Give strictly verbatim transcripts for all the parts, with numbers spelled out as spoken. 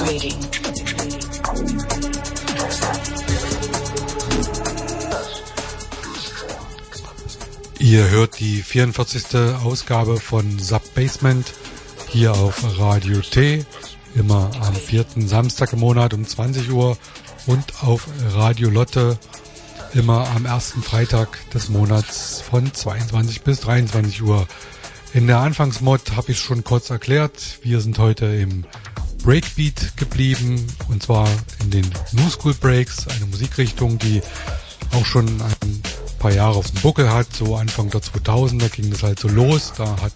Ihr hört die vierundvierzigste Ausgabe von Sub-Basement hier auf Radio T, immer am vierten Samstag im Monat um zwanzig Uhr und auf Radio Lotte immer am ersten Freitag des Monats von zweiundzwanzig bis dreiundzwanzig Uhr. In der Anfangsmod habe ich schon kurz erklärt, wir sind heute im Breakbeat geblieben und zwar in den New School Breaks, eine Musikrichtung, die auch schon ein paar Jahre auf dem Buckel hat, so Anfang der zweitausender ging das halt so los, da hat,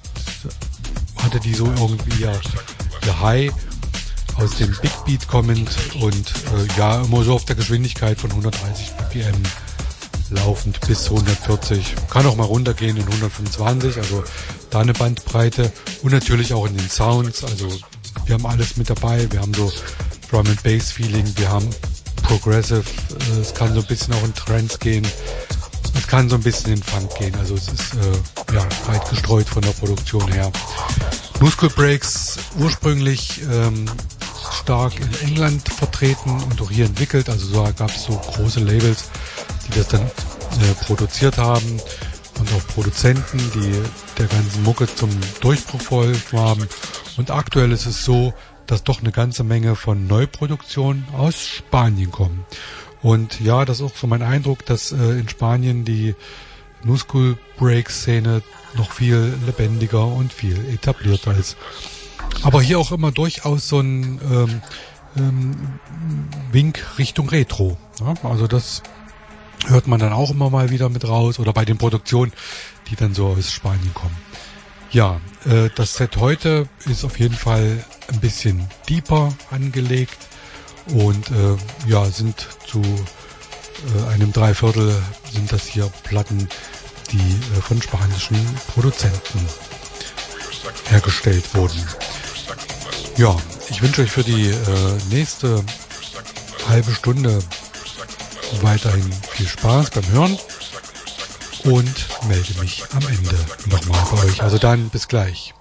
hatte die so irgendwie ihr, ihr High aus dem Big Beat kommend und äh, ja, immer so auf der Geschwindigkeit von hundertdreißig B P M laufend bis hundertvierzig, kann auch mal runtergehen in hundertfünfundzwanzig, also da eine Bandbreite und natürlich auch in den Sounds, also wir haben alles mit dabei, wir haben so Drum and Bass Feeling, wir haben Progressive, äh, es kann so ein bisschen auch in Trance gehen, es kann so ein bisschen in Funk gehen, also es ist äh, ja, breit gestreut von der Produktion her. New School Breaks ursprünglich ähm, stark in England vertreten und auch hier entwickelt, also so gab es so große Labels, die das dann äh, produziert haben und auch Produzenten, die der ganzen Mucke zum Durchbruch verholfen haben. Und aktuell ist es so, dass doch eine ganze Menge von Neuproduktionen aus Spanien kommen. Und ja, das ist auch so mein Eindruck, dass äh, in Spanien die New School Break Szene noch viel lebendiger und viel etablierter ist. Aber hier auch immer durchaus so ein ähm, ähm, Wink Richtung Retro. Ja? Also das hört man dann auch immer mal wieder mit raus oder bei den Produktionen, die dann so aus Spanien kommen. Ja, äh, das Set heute ist auf jeden Fall ein bisschen deeper angelegt und äh, ja, sind zu äh, einem Dreiviertel sind das hier Platten, die äh, von spanischen Produzenten hergestellt wurden. Ja, ich wünsche euch für die äh, nächste halbe Stunde weiterhin viel Spaß beim Hören und melde mich am Ende nochmal bei euch. Also dann bis gleich.